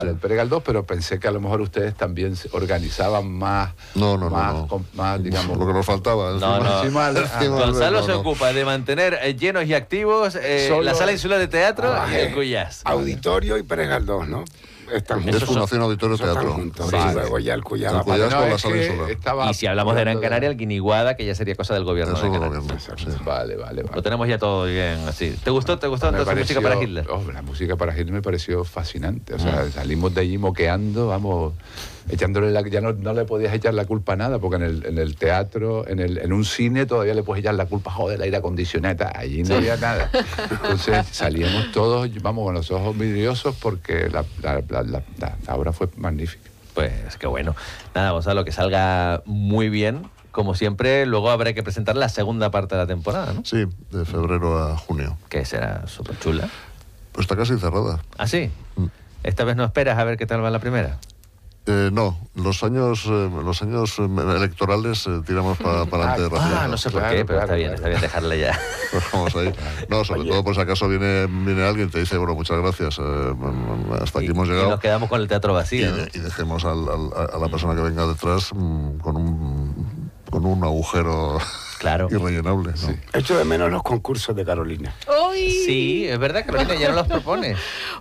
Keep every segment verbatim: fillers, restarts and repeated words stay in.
El Pérez Galdós, pero pensé que a lo mejor ustedes también se organizaban más. No, no, más, no. no. Con, más digamos, lo que nos faltaba. No, no. Encima, encima, Gonzalo no, se no. ocupa de mantener eh, llenos y activos eh, Solo... la Sala Insular de Teatro ah, y el Cuyás. Auditorio y Pérez Galdós, ¿no? Están es Fundación Auditorio Teatro. Juntos, vale. Y luego ya el Cuyás. El Cuyás con la Sala Insular. Y si hablamos de Gran Canaria, el Guiniguada, que ya sería cosa del gobierno. Eso de Canarias. Gobierno, sí. Vale, vale, vale. Lo tenemos ya todo bien así. ¿Te gustó, te gustó entonces la música para Hitler? Oh, la música para Hitler me pareció fascinante. O sea, mm. salimos de allí moqueando, vamos, echándole la, ya no, no le podías echar la culpa a nada, porque en el, en el teatro, en, el, en un cine todavía le puedes echar la culpa, joder, el aire acondicionado, allí no sí. había nada. Entonces salíamos todos, vamos, con los ojos vidriosos, porque la, la, la, la, la, la obra fue magnífica. Pues qué bueno. Nada, Gonzalo, que salga muy bien. Como siempre, luego habrá que presentar la segunda parte de la temporada, ¿no? Sí, de febrero a junio. Que será súper chula. Pues está casi cerrada. ¿Ah, sí? Mm. ¿Esta vez no esperas a ver qué tal va la primera? Eh, no, los años eh, los años electorales eh, tiramos para pa adelante ah, rápido. Ah, no sé por claro, qué, pero claro, está bien, claro. está bien dejarle ya. Pues vamos ahí. No, sobre Oye. todo por si acaso viene, viene alguien y te dice, bueno, muchas gracias, eh, hasta aquí y, hemos llegado. Y nos quedamos con el teatro vacío. Y, ¿no? y dejemos al, al, a la persona que venga detrás mmm, con un con un agujero claro. irrellenable, ¿no? Sí. Echo de menos los concursos de Carolina. ¡Uy! Sí, es verdad, Carolina ya no los propone.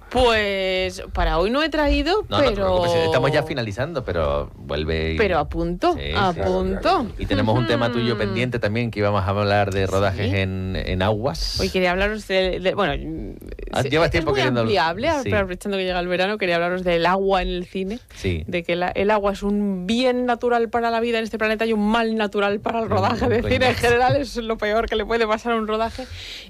Pues para hoy no he traído, no, pero... No, estamos ya finalizando, pero vuelve... Y... Pero a punto, sí, a sí, punto. Claro, claro. Y tenemos un tema tuyo pendiente también, que íbamos a hablar de rodajes ¿Sí? en, en aguas. Hoy quería hablaros de... de bueno, ah, llevas tiempo es muy queriendo ampliable, hablar. Sí. Aprovechando que llega el verano, quería hablaros del agua en el cine. Sí. De que la, el agua es un bien natural para la vida en este planeta y un mal natural para el rodaje de cine en general. Es lo peor que le puede pasar a un rodaje.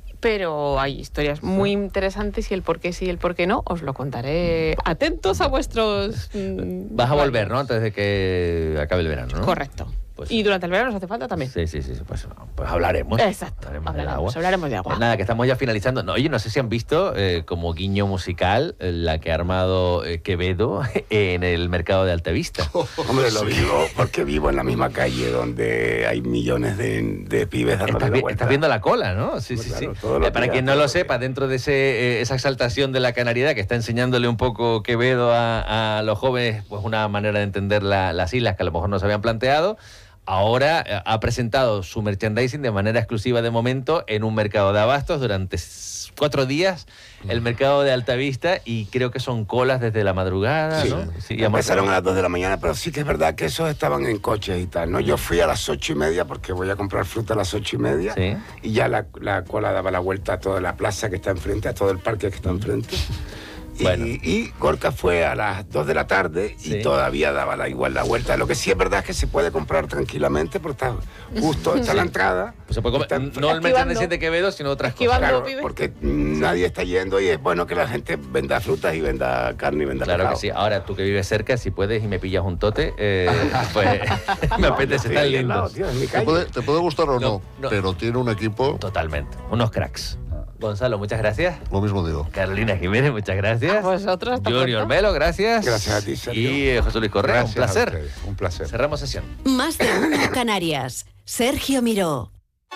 Pero hay historias muy interesantes y el por qué sí y el por qué no os lo contaré. Atentos a vuestros... Vas a volver, ¿no? Antes de que acabe el verano, ¿no? Correcto. Pues, y durante el verano nos hace falta también. Sí, sí, sí, pues, pues hablaremos. Exacto, hablaremos, hablaremos, agua. hablaremos de agua. Pues nada, que estamos ya finalizando. No, oye, no sé si han visto eh, como guiño musical eh, la que ha armado eh, Quevedo en el mercado de Altavista. Oh, hombre, lo vivo porque vivo en la misma calle donde hay millones de, de pibes dando la vuelta. Estás viendo la cola, ¿no? Sí, pues sí, claro, sí. Eh, para días, quien no lo sepa, días. dentro de ese, eh, esa exaltación de la canariedad que está enseñándole un poco Quevedo a, a los jóvenes, pues una manera de entender la, las islas que a lo mejor no se habían planteado. Ahora eh, ha presentado su merchandising de manera exclusiva de momento en un mercado de abastos durante cuatro días, el mercado de Altavista, y creo que son colas desde la madrugada, sí. ¿no? Sí, empezaron a las dos de la mañana, pero sí que es verdad que esos estaban en coches y tal, ¿no? Yo fui a las ocho y media porque voy a comprar fruta a las ocho y media ¿Sí? y ya la, la cola daba la vuelta a toda la plaza que está enfrente, a todo el parque que está enfrente. Bueno. Y, y Gorka fue a las dos de la tarde y sí. todavía daba la, igual la vuelta. Lo que sí es verdad es que se puede comprar tranquilamente porque está justo hecha sí. la entrada. Pues se puede comer, está, no el merchandising de Quevedo, sino otras cosas. Claro, porque nadie está yendo y es bueno que la gente venda frutas y venda carne y venda Claro pescado. que sí. Ahora, tú que vives cerca, si puedes y me pillas un tote, eh, pues me no, apetece estar lindo. Te puede, te puede gustar o no, no, no, pero tiene un equipo... Totalmente. Unos cracks. Gonzalo, muchas gracias. Lo mismo digo. Carolina Jiménez, muchas gracias. A vosotros. Junior Melo, gracias. Gracias a ti, Sergio. Y eh, José Luis Correa, gracias un placer. Un placer. Cerramos sesión. Más de uno Canarias. Sergio Miró.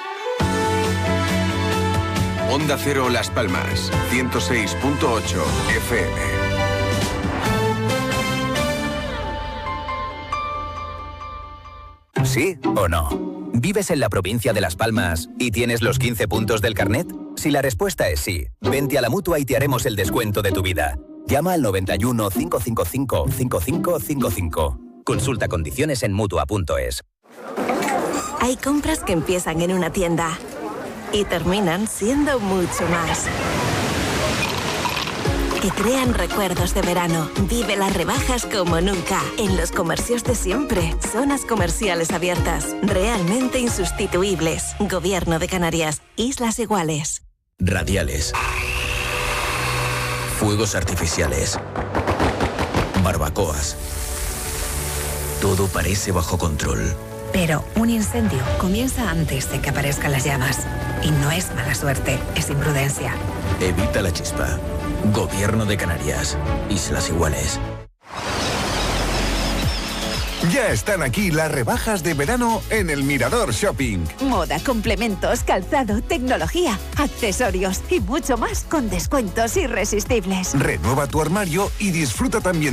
Onda Cero Las Palmas, ciento seis punto ocho F M. ¿Sí o no? ¿Vives en la provincia de Las Palmas y tienes los quince puntos del carnet? Si la respuesta es sí, vente a la Mutua y te haremos el descuento de tu vida. Llama al noventa y uno, cinco cinco cinco, cinco cinco cinco cinco. Consulta condiciones en Mutua punto es. Hay compras que empiezan en una tienda y terminan siendo mucho más. Que crean recuerdos de verano. Vive las rebajas como nunca. En los comercios de siempre. Zonas comerciales abiertas. Realmente insustituibles. Gobierno de Canarias. Islas Iguales. Radiales. Fuegos artificiales. Barbacoas. Todo parece bajo control. Pero un incendio comienza antes de que aparezcan las llamas. Y no es mala suerte, es imprudencia. Evita la chispa. Gobierno de Canarias. Islas Iguales. Ya están aquí las rebajas de verano en el Mirador Shopping. Moda, complementos, calzado, tecnología, accesorios y mucho más con descuentos irresistibles. Renueva tu armario y disfruta también